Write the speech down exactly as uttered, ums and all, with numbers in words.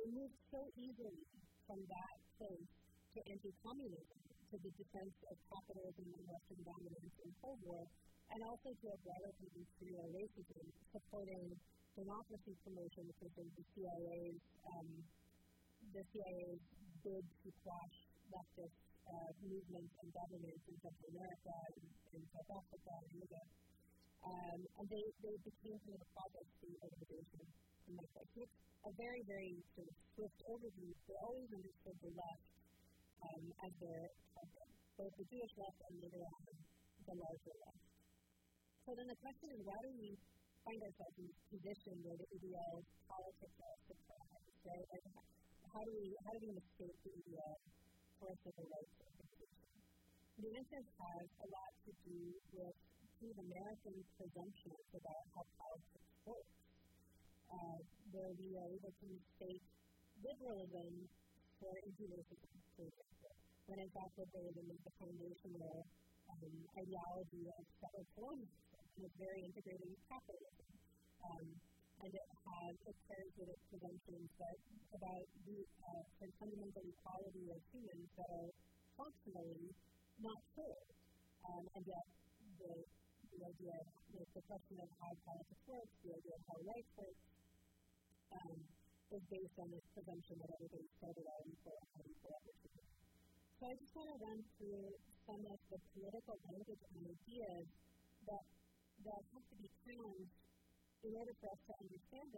it moved so easily from that place to anti-communism, to the defense of capitalism and Western dominance in Cold War, and also to a broader history of racism, supporting democracy promotion, such as the C I A's, um, the C I A's bid to quash leftist uh, movements and governments in Central America and in South Africa and India. Um, and they, they became kind of a project for the organization. And that's like a very, very sort of swift overview. They always understood the left um, as their target, both the Jewish left and later on the larger left. So then the question is, why do we find ourselves in this position where the E D L's politics are surprised, right? Like, how do we how do we mistake the E D L for a civil rights organization? The answer has a lot to do with the American presumptions about how politics works, uh, where we are able to mistake liberalism for anti-racism, for example, when in fact liberalism is the foundational um, ideology of settler colonialism. And it's very integrated with capitalism. Um, and it has, it carries with it presumptions that about the uh, fundamental equality of humans that are functionally not true. Um, and yet, the, the idea of you know, the question of how politics works, the idea of how rights work, um, is based on this presumption that everybody started out equal and had equal opportunity. So I just want to run through some of the political language and ideas that that have to be challenged in order for us to understand